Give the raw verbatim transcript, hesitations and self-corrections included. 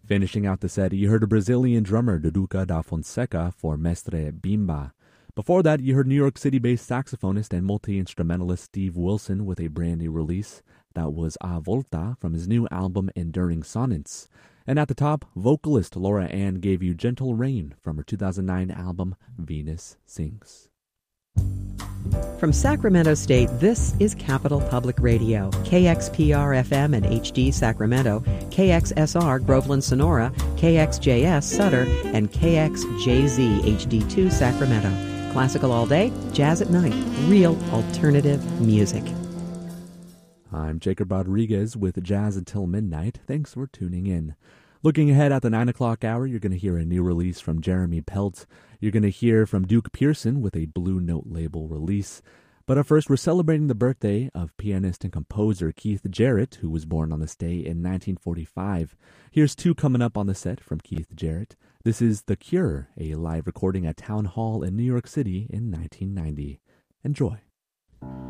Finishing out the set, you heard a Brazilian drummer, Duduca da Fonseca, for Mestre Bimba. Before that, you heard New York City-based saxophonist and multi-instrumentalist Steve Wilson with a brand new release. That was A Volta from his new album Enduring Sonnets. And at the top, vocalist Laura Ann gave you Gentle Rain from her two thousand nine album Venus Sings. From Sacramento State, this is Capital Public Radio, K X P R F M and H D Sacramento, K X S R Groveland Sonora, K X J S Sutter, and K X J Z H D two Sacramento. Classical all day, jazz at night, real alternative music. I'm Jacob Rodriguez with Jazz Until Midnight. Thanks for tuning in. Looking ahead at the nine o'clock hour, you're going to hear a new release from Jeremy Pelt. You're going to hear from Duke Pearson with a Blue Note label release. But up first, we're celebrating the birthday of pianist and composer Keith Jarrett, who was born on this day in nineteen forty-five. Here's two coming up on the set from Keith Jarrett. This is The Cure, a live recording at Town Hall in New York City in nineteen ninety. Enjoy.